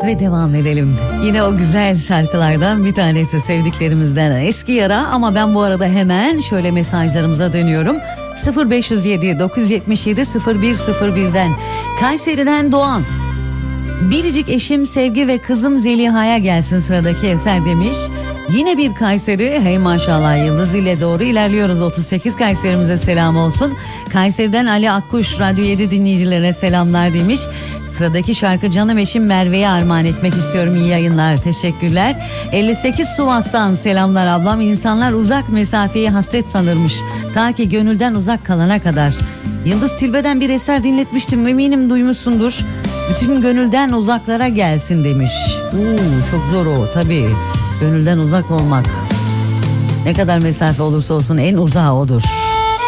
Ve devam edelim. Yine o güzel şarkılardan bir tanesi, sevdiklerimizden Eski Yara. Ama ben bu arada hemen şöyle mesajlarımıza dönüyorum. 0507 977 0101'den Kayseri'den Doğan. Biricik eşim Sevgi ve kızım Zeliha'ya gelsin sıradaki eser demiş. Yine bir Kayseri, hey maşallah, Yıldız ile doğru ilerliyoruz. 38 Kayserimize selam olsun. Kayseri'den Ali Akkuş, Radyo 7 dinleyicilerine selamlar demiş. Sıradaki şarkı canım eşim Merve'ye armağan etmek istiyorum. İyi yayınlar, teşekkürler. 58 Sivas'tan selamlar ablam. İnsanlar uzak mesafeyi hasret sanırmış, ta ki gönülden uzak kalana kadar. Yıldız Tilbe'den bir eser dinletmiştim, eminim duymuşsundur. Bütün gönülden uzaklara gelsin demiş. Çok zor o tabii. Gönülden uzak olmak. Ne kadar mesafe olursa olsun en uzağı odur.